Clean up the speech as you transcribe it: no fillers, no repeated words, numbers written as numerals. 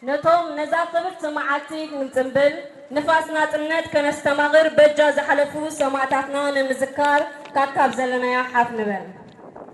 نتوم نزاقبت سماعتي نتنبل نفاسنا تنت كنستمغر بجا زحلفو سماعتاتنا نمذكار كاكاب زلنا يا حاف نبل